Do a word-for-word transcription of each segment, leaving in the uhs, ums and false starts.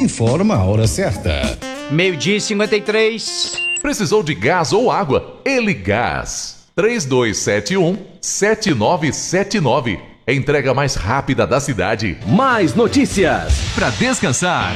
informa a hora certa. Meio-dia e cinquenta e três. Precisou de gás ou água? Ele Gás. três dois sete um, sete nove sete nove. Entrega mais rápida da cidade. Mais notícias pra descansar.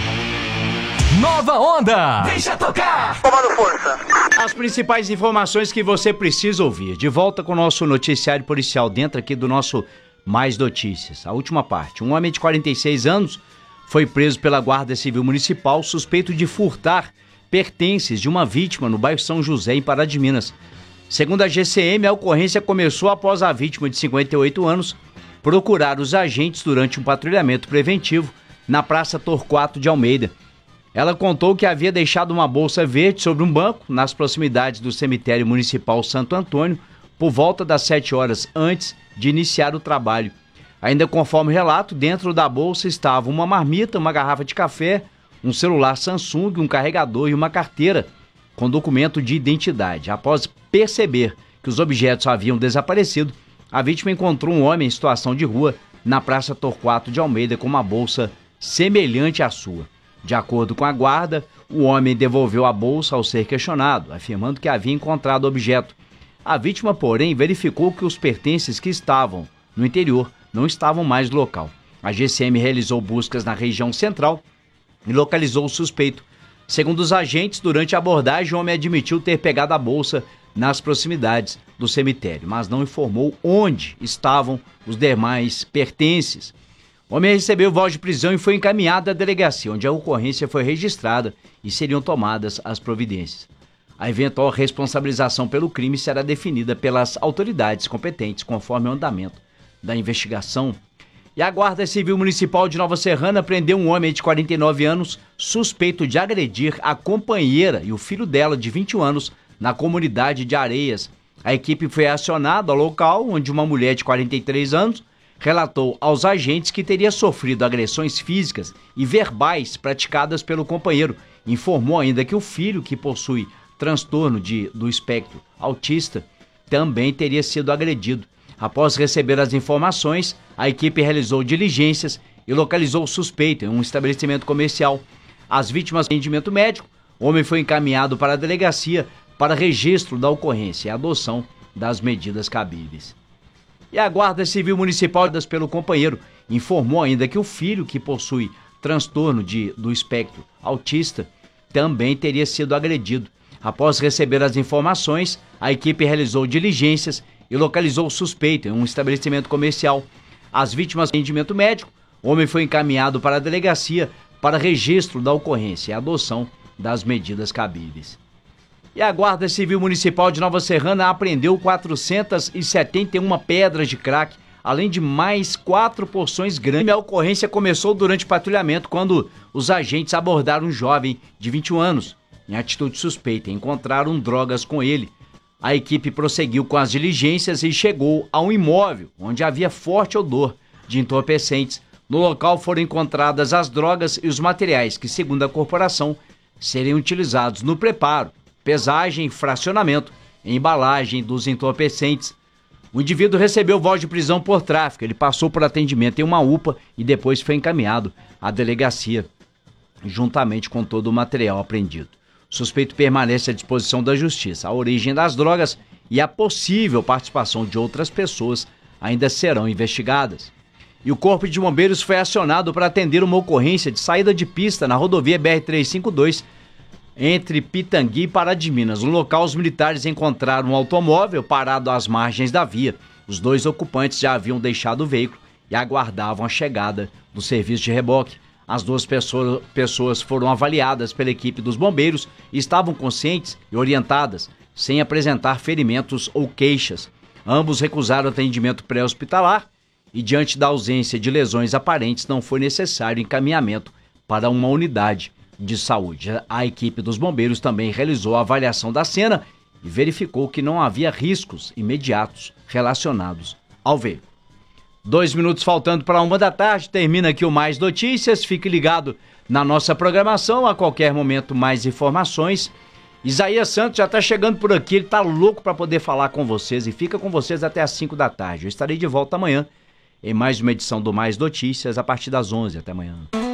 Nova Onda. Deixa tocar. Comando força. As principais informações que você precisa ouvir. De volta com o nosso noticiário policial dentro aqui do nosso Mais Notícias. A última parte. Um homem de quarenta e seis anos foi preso pela Guarda Civil Municipal suspeito de furtar pertences de uma vítima no bairro São José, em Pará de Minas. Segundo a G C M, a ocorrência começou após a vítima de cinquenta e oito anos procurar os agentes durante um patrulhamento preventivo na Praça Torquato de Almeida. Ela contou que havia deixado uma bolsa verde sobre um banco nas proximidades do cemitério municipal Santo Antônio por volta das sete horas antes de iniciar o trabalho. Ainda conforme o relato, dentro da bolsa estava uma marmita, uma garrafa de café, um celular Samsung, um carregador e uma carteira com documento de identidade. Após perceber que os objetos haviam desaparecido, a vítima encontrou um homem em situação de rua na Praça Torquato de Almeida com uma bolsa semelhante à sua. De acordo com a guarda, o homem devolveu a bolsa ao ser questionado, afirmando que havia encontrado o objeto. A vítima, porém, verificou que os pertences que estavam no interior não estavam mais no local. A G C M realizou buscas na região central e localizou o suspeito. Segundo os agentes, durante a abordagem, o homem admitiu ter pegado a bolsa nas proximidades do cemitério, mas não informou onde estavam os demais pertences. O homem recebeu voz de prisão e foi encaminhado à delegacia, onde a ocorrência foi registrada e seriam tomadas as providências. A eventual responsabilização pelo crime será definida pelas autoridades competentes, conforme o andamento da investigação. E a Guarda Civil Municipal de Nova Serrana prendeu um homem de quarenta e nove anos, suspeito de agredir a companheira e o filho dela, de vinte e um anos, na comunidade de Areias. A equipe foi acionada ao local, onde uma mulher de quarenta e três anos relatou aos agentes que teria sofrido agressões físicas e verbais praticadas pelo companheiro. Informou ainda que o filho, que possui transtorno de, do espectro autista, também teria sido agredido. Após receber as informações, a equipe realizou diligências e localizou o suspeito em um estabelecimento comercial. As vítimas de atendimento médico, o homem foi encaminhado para a delegacia para registro da ocorrência e adoção das medidas cabíveis. E a Guarda Civil Municipal, pelo companheiro, informou ainda que o filho, que possui transtorno de, do espectro autista, também teria sido agredido. Após receber as informações, a equipe realizou diligências e localizou o suspeito em um estabelecimento comercial. As vítimas de atendimento médico, o homem foi encaminhado para a delegacia para registro da ocorrência e adoção das medidas cabíveis. E a Guarda Civil Municipal de Nova Serrana apreendeu quatrocentas e setenta e uma pedras de crack, além de mais quatro porções grandes. A ocorrência começou durante patrulhamento, quando os agentes abordaram um jovem de vinte e um anos, em atitude suspeita, e encontraram drogas com ele. A equipe prosseguiu com as diligências e chegou a um imóvel, onde havia forte odor de entorpecentes. No local foram encontradas as drogas e os materiais que, segundo a corporação, seriam utilizados no preparo, pesagem, fracionamento e embalagem dos entorpecentes. O indivíduo recebeu voz de prisão por tráfico. Ele passou por atendimento em uma U P A e depois foi encaminhado à delegacia, juntamente com todo o material apreendido. O suspeito permanece à disposição da justiça. A origem das drogas e a possível participação de outras pessoas ainda serão investigadas. E o Corpo de Bombeiros foi acionado para atender uma ocorrência de saída de pista na rodovia B R trezentos e cinquenta e dois, entre Pitangui e Pará de Minas. No local, os militares encontraram um automóvel parado às margens da via. Os dois ocupantes já haviam deixado o veículo e aguardavam a chegada do serviço de reboque. As duas pessoas, pessoas foram avaliadas pela equipe dos bombeiros e estavam conscientes e orientadas, sem apresentar ferimentos ou queixas. Ambos recusaram atendimento pré-hospitalar e, diante da ausência de lesões aparentes, não foi necessário encaminhamento para uma unidade de saúde. A equipe dos bombeiros também realizou a avaliação da cena e verificou que não havia riscos imediatos relacionados ao veículo. Dois minutos faltando para uma da tarde, termina aqui o Mais Notícias. Fique ligado na nossa programação, a qualquer momento mais informações. Isaías Santos já está chegando por aqui, ele está louco para poder falar com vocês e fica com vocês até às cinco da tarde. Eu estarei de volta amanhã em mais uma edição do Mais Notícias a partir das onze. Até amanhã.